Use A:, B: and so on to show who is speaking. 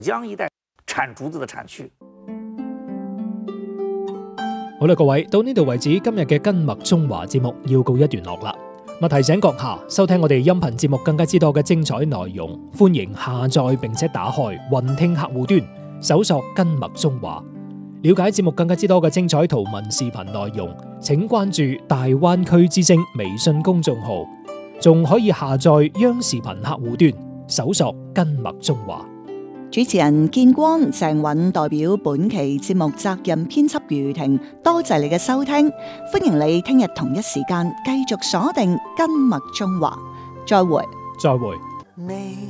A: 江一帶產竹子的產區。
B: 好啦，各位，到呢度為止，今日嘅跟麥中華節目要告一段落啦。提醒閣下收聽我哋音頻節目更加之多嘅精彩內容，歡迎下載並且打開雲聽客戶端，搜索跟麥中華。了解節目更加之多嘅精彩圖文視頻內容，請關注大灣區之聲微信公眾號，仲可以下載央視頻客戶端，搜索跟麥中華。
C: 主持人建光、鄭允代表本期節目責任編輯余婷，多謝你嘅收聽，歡迎你聽日同一時間繼續鎖定跟麥中華，再會。
B: 再會。